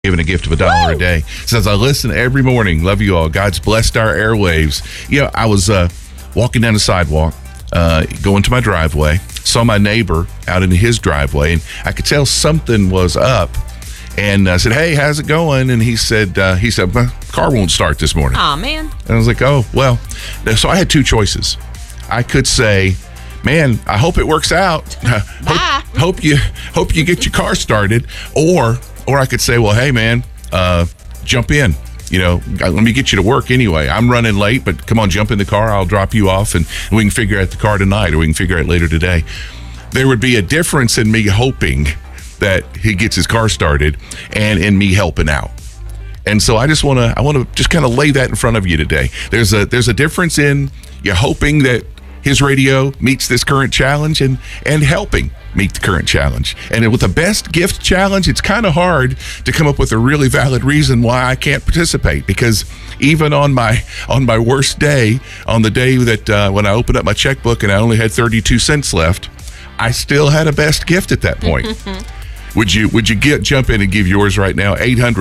giving a gift of $1 a day. Says, I listen every morning. Love you all. God's blessed our airwaves. I was walking down the sidewalk, going to my driveway, saw my neighbor out into his driveway, and I could tell something was up. And I said, hey, how's it going? And he said, my car won't start this morning. Aw, man. And I was like, oh, well. So I had two choices. I could say, man, I hope it works out. Hope you get your car started. Or I could say, well, hey, man, jump in. Let me get you to work anyway. I'm running late, but come on, jump in the car. I'll drop you off, and we can figure out the car tonight, or we can figure out later today. There would be a difference in me hoping that he gets his car started and in me helping out. And so I want to just kind of lay that in front of you today. There's a difference in you hoping that his radio meets this current challenge and helping meet the current challenge. And with the best gift challenge, it's kind of hard to come up with a really valid reason why I can't participate, because even on my worst day, on the day that when I opened up my checkbook and I only had 32 cents left, I still had a best gift at that point. Would you jump in and give yours right now?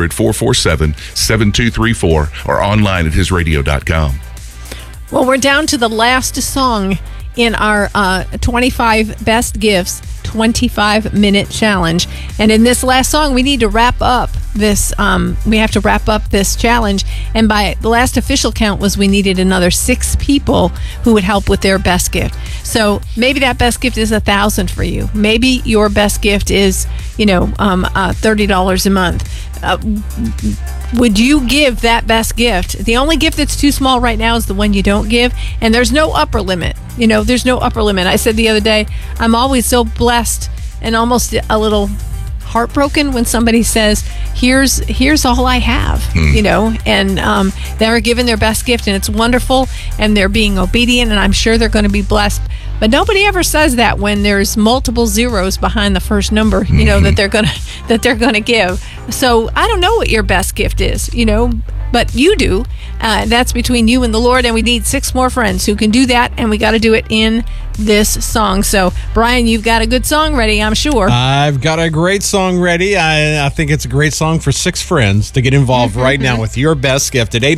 800-447-7234 or online at hisradio.com. Well, we're down to the last song in our 25 Best Gifts 25-minute challenge. And in this last song, we need to wrap up this. We have to wrap up this challenge. And by the last official count was we needed another 6 people who would help with their best gift. So maybe that best gift is $1,000 for you. Maybe your best gift is, $30 a month. Would you give that best gift? The only gift that's too small right now is the one you don't give, and there's no upper limit. There's no upper limit. I said the other day, I'm always so blessed and almost a little heartbroken when somebody says, here's all I have, and they're given their best gift, and it's wonderful, and they're being obedient, and I'm sure they're going to be blessed. But nobody ever says that when there's multiple zeros behind the first number, that they're gonna give. So I don't know what your best gift is, but you do. That's between you and the Lord, and we need 6 more friends who can do that, and we got to do it in this song. So, Brian, you've got a good song ready, I'm sure. I've got a great song ready. I think it's a great song for 6 friends to get involved right now with your best gift at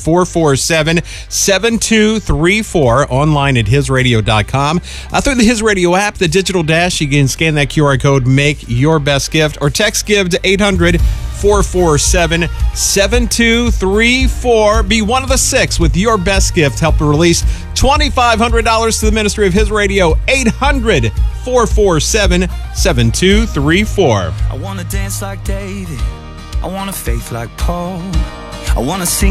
800-447-7234, online at hisradio.com. Through the His Radio app, the digital dash, you can scan that QR code, make your best gift, or text give to 800-447-7234. Be one of the 6 with your best gift. Help to release $2,500 to the ministry of His Radio. 800-447-7234. I want to dance like David. I want a faith like Paul. I want to sing